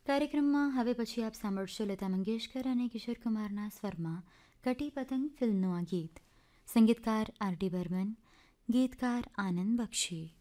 કાર્યક્રમમાં હવે પછી આપ સાંભળશો લતા મંગેશકર અને કિશોર કુમારના સ્વરમાં કટી પતંગ ફિલ્મનું આ ગીત. સંગીતકાર આર ડી બર્મન, ગીતકાર આનંદ બક્ષી.